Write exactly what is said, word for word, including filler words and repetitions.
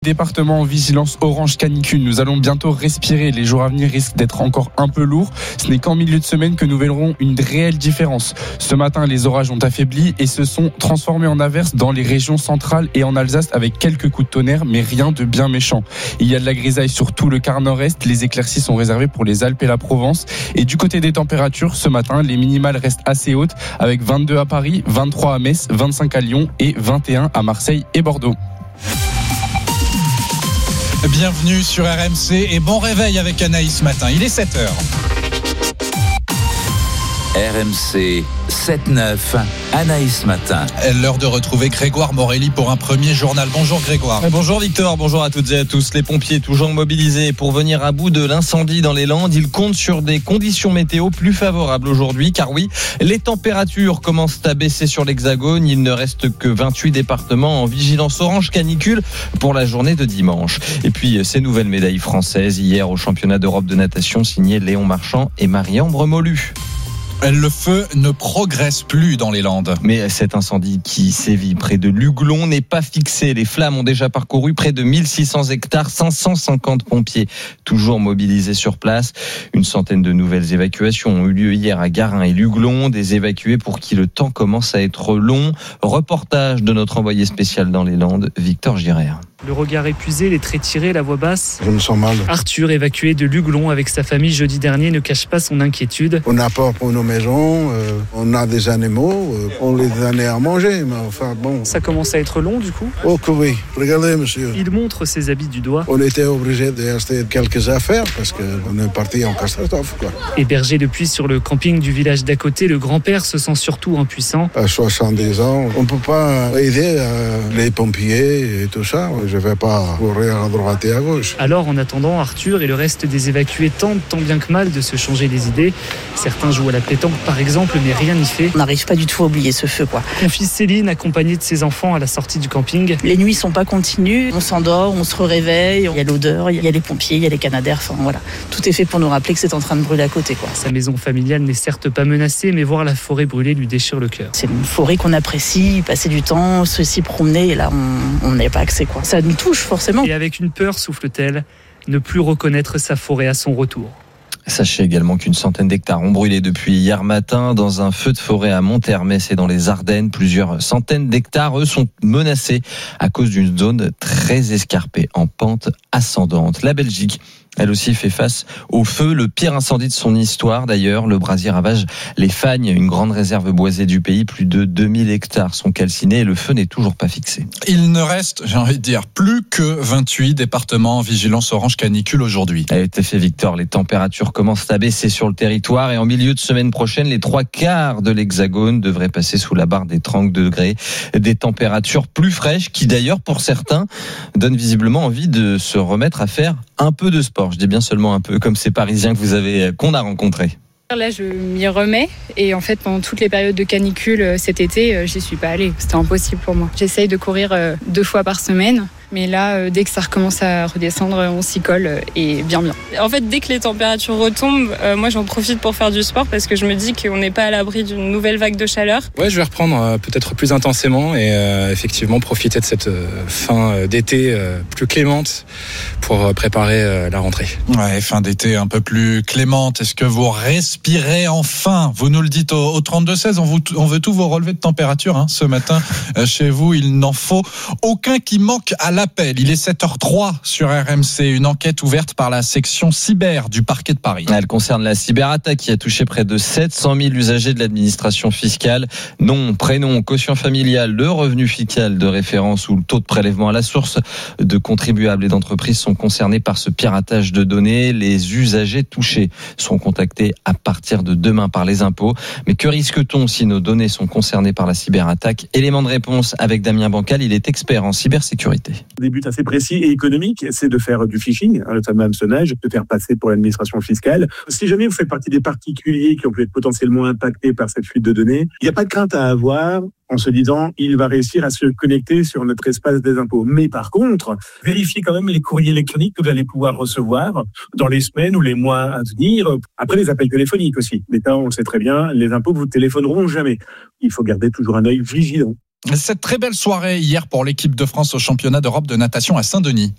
Département en vigilance orange canicule. Nous allons bientôt respirer. Les jours à venir risquent d'être encore un peu lourds. Ce n'est qu'en milieu de semaine que nous verrons une réelle différence. Ce matin, les orages ont affaibli et se sont transformés en averses dans les régions centrales et en Alsace avec quelques coups de tonnerre, mais rien de bien méchant. Il y a de la grisaille sur tout le quart nord-est. Les éclaircies sont réservées pour les Alpes et la Provence. Et du côté des températures, ce matin, les minimales restent assez hautes avec vingt-deux à Paris, vingt-trois à Metz, vingt-cinq à Lyon et vingt et un à Marseille et Bordeaux. Bienvenue sur R M C et bon réveil avec Anaïs ce matin. Il est sept heures. R M C sept neuf, Anaïs Matin. L'heure de retrouver Grégoire Morelli pour un premier journal. Bonjour Grégoire. Bonjour Victor, bonjour à toutes et à tous. Les pompiers toujours mobilisés pour venir à bout de l'incendie dans les Landes. Ils comptent sur des conditions météo plus favorables aujourd'hui, car oui, les températures commencent à baisser sur l'Hexagone. Il ne reste que vingt-huit départements en vigilance orange canicule pour la journée de dimanche. Et puis ces nouvelles médailles françaises hier au championnat d'Europe de natation signées Léon Marchand et Marie-Ambre Molu. Le feu ne progresse plus dans les Landes. Mais cet incendie qui sévit près de Luglon n'est pas fixé. Les flammes ont déjà parcouru près de mille six cents hectares, cinq cent cinquante pompiers toujours mobilisés sur place. Une centaine de nouvelles évacuations ont eu lieu hier à Garin et Luglon. Des évacués pour qui le temps commence à être long. Reportage de notre envoyé spécial dans les Landes, Victor Girard. Le regard épuisé, les traits tirés, la voix basse. Je me sens mal. Arthur, évacué de Luglon avec sa famille jeudi dernier, ne cache pas son inquiétude. On n'a peur pour nos maisons, euh, on a des animaux, euh, on les donne à manger, mais enfin bon. Ça commence à être long du coup ? Oh que oui, regardez monsieur. Il montre ses habits du doigt. On était obligé de acheter quelques affaires parce qu'on est parti en catastrophe, quoi. Hébergé depuis sur le camping du village d'à côté, le grand-père se sent surtout impuissant. À soixante-dix ans, on ne peut pas aider euh, les pompiers et tout ça. Je ne vais pas courir à droite et à gauche. Alors, en attendant, Arthur et le reste des évacués tentent tant bien que mal de se changer les idées. Certains jouent à la pétanque, par exemple, mais rien n'y fait. On n'arrive pas du tout à oublier ce feu, quoi. Confie Céline, accompagnée de ses enfants à la sortie du camping. Les nuits sont pas continues. On s'endort, on se réveille. Il y a l'odeur, il y a les pompiers, il y a les canadaires. Enfin, voilà. Tout est fait pour nous rappeler que c'est en train de brûler à côté, quoi. Sa maison familiale n'est certes pas menacée, mais voir la forêt brûler lui déchire le cœur. C'est une forêt qu'on apprécie, passer du temps, se s'y promener, et là, on n'y a pas accès, quoi. Ça nous touche, forcément. Et avec une peur, souffle-t-elle, ne plus reconnaître sa forêt à son retour. Sachez également qu'une centaine d'hectares ont brûlé depuis hier matin dans un feu de forêt à Montermès et dans les Ardennes. Plusieurs centaines d'hectares, eux, sont menacés à cause d'une zone très escarpée en pente ascendante. La Belgique, elle aussi fait face au feu, le pire incendie de son histoire d'ailleurs. Le brasier ravage les Fagnes, une grande réserve boisée du pays. Plus de deux mille hectares sont calcinés et le feu n'est toujours pas fixé. Il ne reste, j'ai envie de dire, plus que vingt-huit départements en vigilance orange canicule aujourd'hui. Elle était fait Victor, les températures commencent à baisser sur le territoire et en milieu de semaine prochaine, les trois quarts de l'Hexagone devraient passer sous la barre des trente degrés. Des températures plus fraîches qui d'ailleurs pour certains donnent visiblement envie de se remettre à faire un peu de sport. Je dis bien seulement un peu, comme ces Parisiens que vous avez, qu'on a rencontrés. Là, je m'y remets et en fait, pendant toutes les périodes de canicule cet été, j'y suis pas allée. C'était impossible pour moi. J'essaye de courir deux fois par semaine. Mais là, dès que ça recommence à redescendre, on s'y colle et bien bien. En fait, dès que les températures retombent, euh, moi j'en profite pour faire du sport parce que je me dis qu'on n'est pas à l'abri d'une nouvelle vague de chaleur. Ouais, je vais reprendre euh, peut-être plus intensément et euh, effectivement profiter de cette euh, fin d'été euh, plus clémente pour euh, préparer euh, la rentrée. Ouais, fin d'été un peu plus clémente. Est-ce que vous respirez enfin ? Vous nous le dites au, au trente-deux seize, on, vous, on veut tous vos relevés de température hein, ce matin. Euh, chez vous, il n'en faut aucun qui manque à la L'appel. Il est sept heures trois sur R M C, une enquête ouverte par la section cyber du parquet de Paris. Elle concerne la cyberattaque qui a touché près de sept cent mille usagers de l'administration fiscale. Nom, prénom, quotient familial, le revenu fiscal de référence ou le taux de prélèvement à la source de contribuables et d'entreprises sont concernés par ce piratage de données. Les usagers touchés sont contactés à partir de demain par les impôts. Mais que risque-t-on si nos données sont concernées par la cyberattaque ? Élément de réponse avec Damien Bancal, il est expert en cybersécurité. Des buts assez précis et économiques, c'est de faire du phishing, le fameux hameçonnage, de faire passer pour l'administration fiscale. Si jamais vous faites partie des particuliers qui ont pu être potentiellement impactés par cette fuite de données, il n'y a pas de crainte à avoir en se disant il va réussir à se connecter sur notre espace des impôts. Mais par contre, vérifiez quand même les courriers électroniques que vous allez pouvoir recevoir dans les semaines ou les mois à venir. Après, les appels téléphoniques aussi. L'État, on le sait très bien, les impôts vous téléphoneront jamais. Il faut garder toujours un œil vigilant. Cette très belle soirée hier pour l'équipe de France au championnat d'Europe de natation à Saint-Denis.